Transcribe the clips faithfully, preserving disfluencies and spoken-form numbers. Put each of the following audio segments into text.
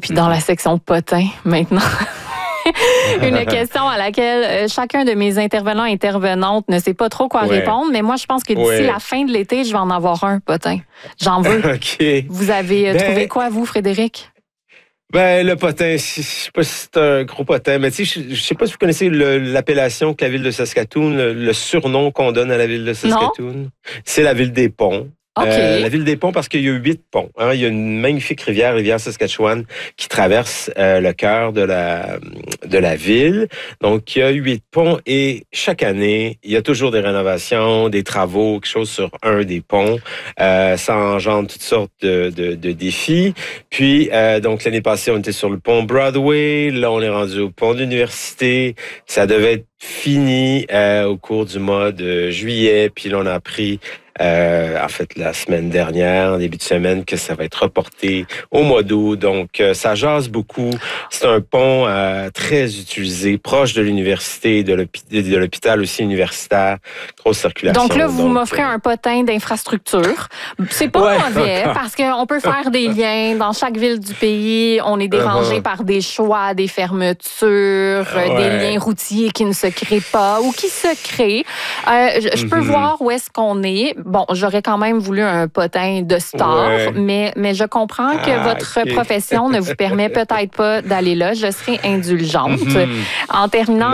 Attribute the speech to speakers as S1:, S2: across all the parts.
S1: Puis dans la section potin, maintenant... Une question à laquelle euh, chacun de mes intervenants et intervenantes ne sait pas trop quoi
S2: ouais.
S1: répondre, mais moi, je pense que d'ici
S2: ouais.
S1: la fin de l'été, je vais en avoir un potin. J'en veux.
S2: OK.
S1: Vous avez euh,
S2: ben,
S1: trouvé quoi, vous, Frédéric?
S2: Ben, le potin, je sais pas si c'est un gros potin, mais tu sais, je sais pas si vous connaissez le, l'appellation que la ville de Saskatoon, le, le surnom qu'on donne à la ville de Saskatoon. Non. C'est la ville des ponts.
S1: Okay.
S2: Euh, la ville des ponts parce qu'il y a huit ponts. Hein. Il y a une magnifique rivière, rivière Saskatchewan, qui traverse euh, le cœur de la de la ville. Donc, il y a huit ponts et chaque année, il y a toujours des rénovations, des travaux, quelque chose sur un des ponts. Euh, ça engendre toutes sortes de, de, de défis. Puis, euh, donc, l'année passée, on était sur le pont Broadway. Là, on est rendu au pont de l'université. Ça devait être fini euh, au cours du mois de juillet. Puis là, on a appris Euh, en fait, la semaine dernière, en début de semaine, que ça va être reporté au mois d'août. Donc, euh, ça jase beaucoup. C'est un pont euh, très utilisé, proche de l'université, de, l'hôpi- de l'hôpital aussi universitaire. Grosse circulation.
S1: Donc là, vous
S2: donc,
S1: m'offrez
S2: euh...
S1: un potin d'infrastructure. C'est pas
S2: ouais,
S1: mauvais,
S2: encore.
S1: parce qu'on peut faire des liens. Dans chaque ville du pays, on est dérangé uh-huh. par des choix, des fermetures, ouais. des liens routiers qui ne se créent pas ou qui se créent. Euh, je, je peux mm-hmm. voir où est-ce qu'on est. Bon, j'aurais quand même voulu un potin de star, ouais. mais, mais je comprends que ah, votre okay. profession ne vous permet peut-être pas d'aller là. Je serai indulgente. Mm-hmm. En terminant,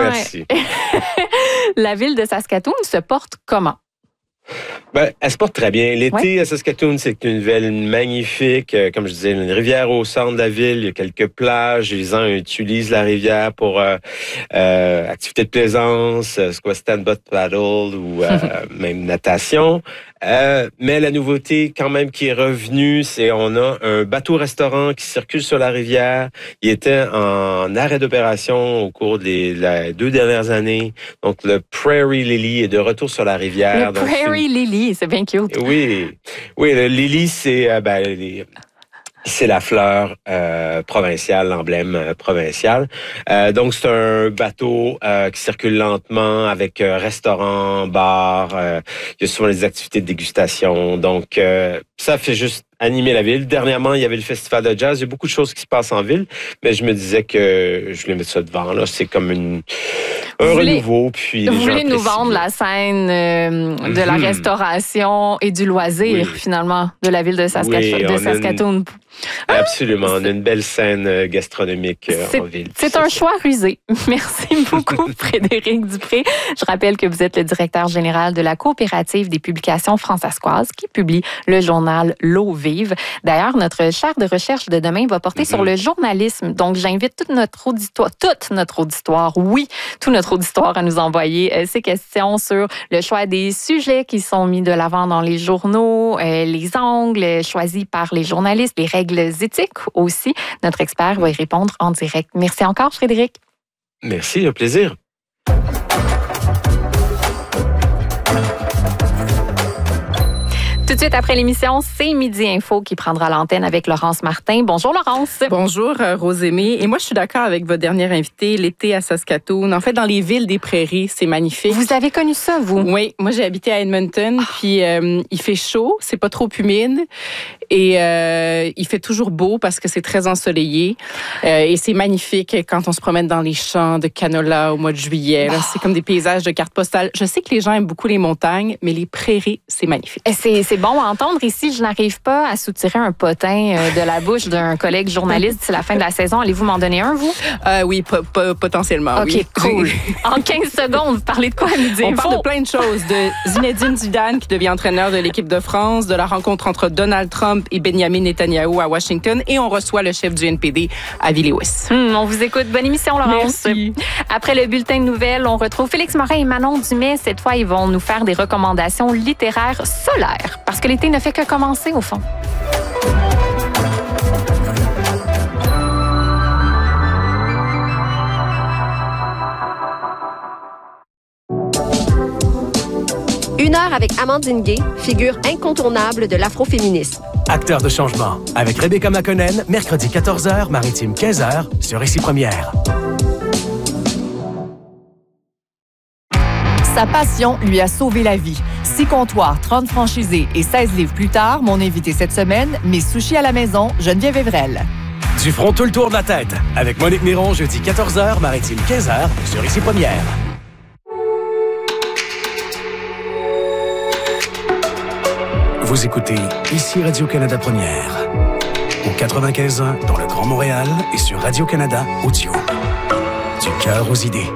S1: la ville de Saskatoon se porte comment?
S2: Ben, elle se porte très bien. L'été ouais. à Saskatoon, c'est une ville magnifique. Comme je disais, une rivière au centre de la ville. Il y a quelques plages. Les gens utilisent la rivière pour euh, euh, activités de plaisance, squash stand-up paddle ou euh, même natation. Euh, mais la nouveauté quand même qui est revenue, c'est on a un bateau-restaurant qui circule sur la rivière. Il était en arrêt d'opération au cours des la, deux dernières années. Donc, le Prairie Lily est de retour sur la rivière.
S1: Le
S2: Donc,
S1: Prairie Lily, c'est bien cute.
S2: Oui, oui, le Lily, c'est... Euh, ben, les, c'est la fleur euh, provinciale, l'emblème euh, provincial. Euh, donc, c'est un bateau euh, qui circule lentement avec euh, restaurant, bar. Euh, il y a souvent des activités de dégustation. Donc, euh, ça fait juste animer la ville. Dernièrement, il y avait le festival de jazz. Il y a beaucoup de choses qui se passent en ville, mais je me disais que je voulais mettre ça devant. Là, c'est comme une... un
S1: vous
S2: renouveau. Puis
S1: vous voulez nous vendre la scène euh, de mm-hmm. la restauration et du loisir, oui. finalement, de la ville de, Saskatch-
S2: oui,
S1: de Saskatoon.
S2: Une... Absolument. On a une belle scène gastronomique
S1: c'est,
S2: en ville.
S1: C'est ça, un ça. choix rusé. Merci beaucoup, Frédéric Dupré. Je rappelle que vous êtes le directeur général de la coopérative des publications fransaskoises qui publie le journal L'eau vive. D'ailleurs, notre chaire de recherche de demain va porter mm-hmm. sur le journalisme. Donc, j'invite toute notre auditoire, toute notre auditoire, oui, tout notre auditoire à nous envoyer euh, ces questions sur le choix des sujets qui sont mis de l'avant dans les journaux, euh, les angles choisis par les journalistes, les règles éthiques aussi. Notre expert va y répondre en direct. Merci encore, Frédéric.
S2: Merci, un plaisir.
S1: Tout de suite après l'émission, c'est Midi Info qui prendra l'antenne avec Laurence Martin. Bonjour Laurence.
S3: Bonjour Rosémie. Et moi, je suis d'accord avec votre dernière invitée, l'été à Saskatoon. En fait, dans les villes des prairies, c'est magnifique.
S1: Vous avez connu ça, vous?
S3: Oui, moi j'ai habité à Edmonton, oh. puis euh, il fait chaud, c'est pas trop humide et euh, il fait toujours beau parce que c'est très ensoleillé euh, et c'est magnifique quand on se promène dans les champs de canola au mois de juillet. Là, oh. C'est comme des paysages de cartes postales. Je sais que les gens aiment beaucoup les montagnes, mais les prairies, c'est magnifique.
S1: C'est, c'est bon à entendre. Ici, je n'arrive pas à soutirer un potin euh, de la bouche d'un collègue journaliste d'ici la fin de la saison. Allez-vous m'en donner un, vous?
S3: Euh, oui, p- p- potentiellement,
S1: OK,
S3: oui.
S1: cool. En quinze secondes, vous parlez de quoi à Midi
S3: On
S1: Info?
S3: parle de plein de choses. De Zinedine Zidane, qui devient entraîneur de l'équipe de France, de la rencontre entre Donald Trump et Benjamin Netanyahu à Washington, et on reçoit le chef du N P D à Villewas.
S1: Hum, on vous écoute. Bonne émission, Laurence.
S3: Merci.
S1: Après le bulletin de nouvelles, on retrouve Félix Morin et Manon Dumais. Cette fois, ils vont nous faire des recommandations littéraires solaires, parce que l'été ne fait que commencer, au fond.
S4: Une heure avec Amandine Gay, figure incontournable de l'afroféminisme.
S5: Acteur de changement, avec Rebecca McConnell, mercredi quatorze heures, maritime quinze heures, sur Ici Première.
S6: Sa passion lui a sauvé la vie. Six comptoirs, trente franchisés et seize livres plus tard, mon invité cette semaine, Mes sushis à la maison, Geneviève Evrel.
S5: Du front tout le tour de la tête. Avec Monique Néron, jeudi quatorze heures, Maritime quinze heures, sur Ici Première. Vous écoutez Ici Radio-Canada Première. Au quatre-vingt-quinze ans dans le Grand Montréal et sur Radio-Canada Audio. Du cœur aux idées.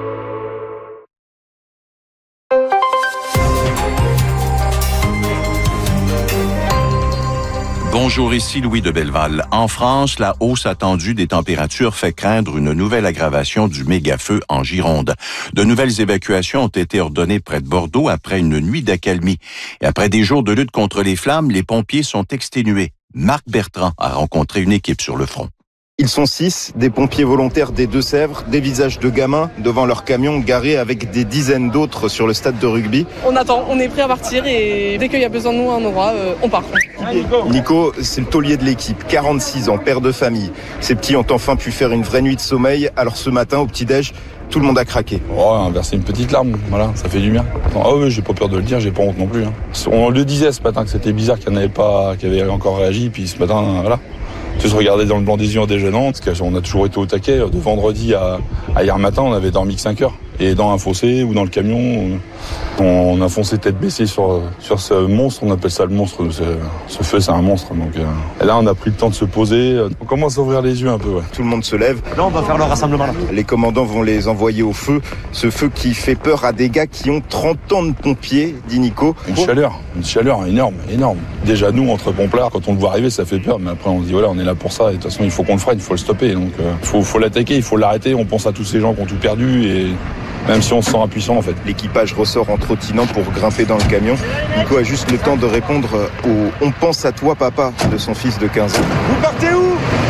S7: Bonjour, ici Louis de Belleval. En France, la hausse attendue des températures fait craindre une nouvelle aggravation du méga-feu en Gironde. De nouvelles évacuations ont été ordonnées près de Bordeaux après une nuit d'accalmie. Et après des jours de lutte contre les flammes, les pompiers sont exténués. Marc Bertrand a rencontré une équipe sur le front.
S8: Ils sont six, des pompiers volontaires des Deux-Sèvres, des visages de gamins devant leur camion garé avec des dizaines d'autres sur le stade de rugby.
S9: On attend, on est prêt à partir et dès qu'il y a besoin de nous à un endroit, euh, on part.
S8: Nico, c'est le taulier de l'équipe, quarante-six ans, père de famille. Ces petits ont enfin pu faire une vraie nuit de sommeil, alors ce matin au petit-déj, tout le monde a craqué.
S10: Oh, verser une petite larme, voilà, ça fait du bien. Ah oui, j'ai pas peur de le dire, j'ai pas honte non plus. Hein. On le disait ce matin que c'était bizarre qu'il n'y en avait pas, qu'il avait encore réagi, puis ce matin, voilà. Tous regarder dans le blanc des yeux en déjeunant, parce qu'on a toujours été au taquet. De vendredi à, à hier matin, on avait dormi que cinq heures. Et dans un fossé ou dans le camion, on a foncé tête baissée sur, sur ce monstre, on appelle ça le monstre, ce, ce feu c'est un monstre. Donc, euh, et là on a pris le temps de se poser, on commence à ouvrir les yeux un peu. Ouais.
S8: Tout le monde se lève.
S11: Là on va faire le rassemblement là.
S8: Les commandants vont les envoyer au feu, ce feu qui fait peur à des gars qui ont trente ans de pompiers, dit Nico.
S10: Une chaleur, une chaleur énorme, énorme. Déjà nous entre pomplards, quand on le voit arriver ça fait peur, mais après on se dit voilà on est là pour ça, et de toute façon il faut qu'on le freine, il faut le stopper. Donc il euh, faut, faut l'attaquer, il faut l'arrêter, on pense à tous ces gens qui ont tout perdu et... Même si on se sent impuissant en fait.
S8: L'équipage ressort en trottinant pour grimper dans le camion. Nico a juste le temps de répondre au « On pense à toi papa » de son fils de quinze ans.
S11: Vous partez où?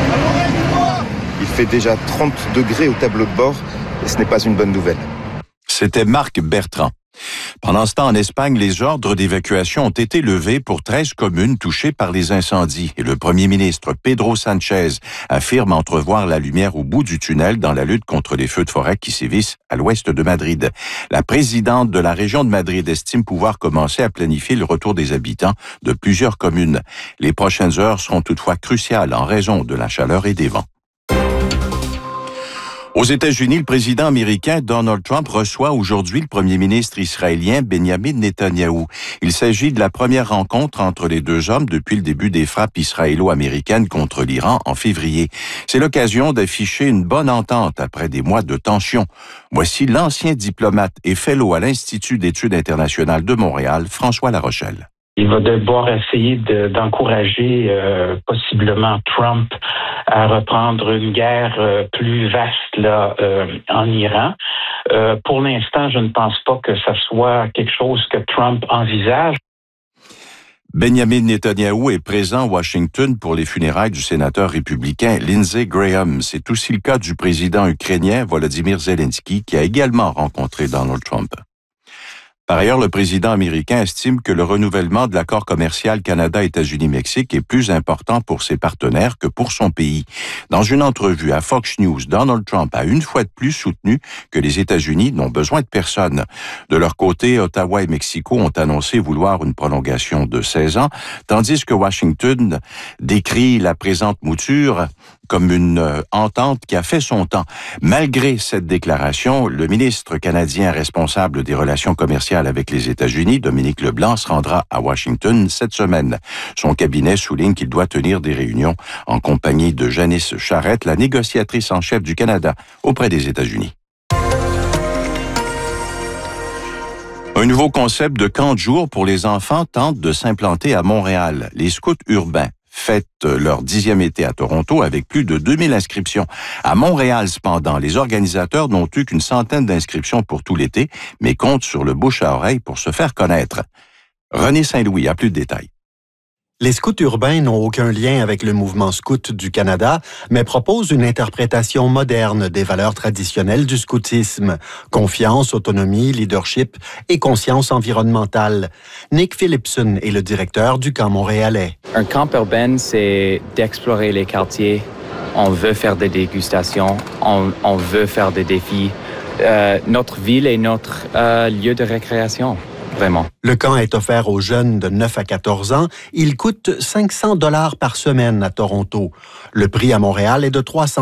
S8: Il fait déjà trente degrés au tableau de bord et ce n'est pas une bonne nouvelle.
S7: C'était Marc Bertrand. Pendant ce temps, en Espagne, les ordres d'évacuation ont été levés pour treize communes touchées par les incendies. Et le premier ministre Pedro Sanchez affirme entrevoir la lumière au bout du tunnel dans la lutte contre les feux de forêt qui sévissent à l'ouest de Madrid. La présidente de la région de Madrid estime pouvoir commencer à planifier le retour des habitants de plusieurs communes. Les prochaines heures seront toutefois cruciales en raison de la chaleur et des vents. Aux États-Unis, le président américain Donald Trump reçoit aujourd'hui le premier ministre israélien Benjamin Netanyahou. Il s'agit de la première rencontre entre les deux hommes depuis le début des frappes israélo-américaines contre l'Iran en février. C'est l'occasion d'afficher une bonne entente après des mois de tension. Voici l'ancien diplomate et fellow à l'Institut d'études internationales de Montréal, François Larochelle.
S12: Il va devoir essayer de, d'encourager euh, possiblement Trump à reprendre une guerre euh, plus vaste là euh, en Iran. Euh, pour l'instant, je ne pense pas que ça soit quelque chose que Trump envisage.
S7: Benjamin Netanyahou est présent à Washington pour les funérailles du sénateur républicain Lindsey Graham. C'est aussi le cas du président ukrainien Volodymyr Zelensky qui a également rencontré Donald Trump. Par ailleurs, le président américain estime que le renouvellement de l'accord commercial Canada-États-Unis-Mexique est plus important pour ses partenaires que pour son pays. Dans une entrevue à Fox News, Donald Trump a une fois de plus soutenu que les États-Unis n'ont besoin de personne. De leur côté, Ottawa et Mexico ont annoncé vouloir une prolongation de seize ans, tandis que Washington décrit la présente mouture comme une euh, entente qui a fait son temps. Malgré cette déclaration, le ministre canadien responsable des relations commerciales avec les États-Unis, Dominique Leblanc, se rendra à Washington cette semaine. Son cabinet souligne qu'il doit tenir des réunions en compagnie de Janice Charette, la négociatrice en chef du Canada auprès des États-Unis. Un nouveau concept de camp de jour pour les enfants tente de s'implanter à Montréal. Les scouts urbains fêtent leur dixième été à Toronto avec plus de deux mille inscriptions. À Montréal, cependant, les organisateurs n'ont eu qu'une centaine d'inscriptions pour tout l'été, mais comptent sur le bouche à oreille pour se faire connaître. René Saint-Louis a plus de détails.
S13: Les scouts urbains n'ont aucun lien avec le mouvement scout du Canada, mais proposent une interprétation moderne des valeurs traditionnelles du scoutisme. Confiance, autonomie, leadership et conscience environnementale. Nick Phillipson est le directeur du camp montréalais.
S14: Un camp urbain, c'est d'explorer les quartiers. On veut faire des dégustations, on, on veut faire des défis. Euh, notre ville est notre euh, lieu de récréation. vraiment.
S13: Le camp est offert aux jeunes de neuf à quatorze ans. Il coûte cinq cents dollars par semaine à Toronto. Le prix à Montréal est de trois cents